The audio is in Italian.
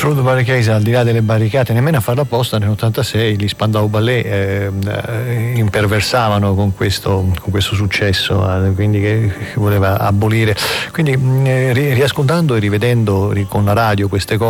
Through the Barricades, al di là delle barricate, nemmeno a farla apposta, nell'86 gli Spandau Ballet imperversavano con questo successo, quindi che voleva abolire. Quindi riascoltando e rivedendo con la radio queste cose